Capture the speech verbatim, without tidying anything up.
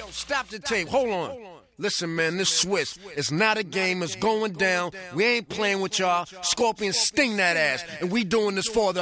stop the tape. Hold on. Listen, man, this Swiss. It's not a game. It's going down. We ain't playing with y'all. Scorpion, sting that ass. And we doing this for the